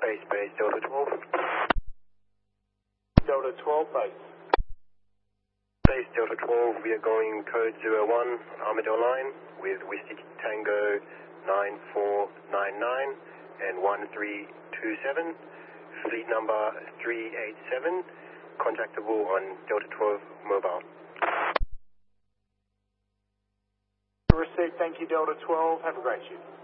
Base, Delta 12. Delta 12, base. Base, Delta 12, we are going code 01, Armadale line, with Whiskey Tango 9499 and 1327, fleet number 387, contactable on Delta 12 mobile. Received, thank you, Delta 12. Have a great shift.